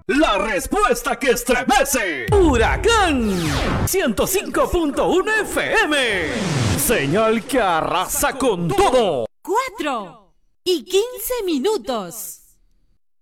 La respuesta que estremece. Huracán 105.1 FM. Señal que arrasa con todo. 4:15.